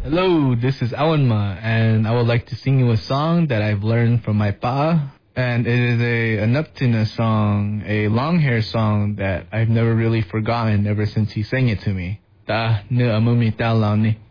Hello, this is Awanma, and I would like to sing you a song that I've learned from my pa. And it is a Nuptina song, a long hair song that I've never really forgotten ever since he sang it to me. Ta ne amumi ta lao ni.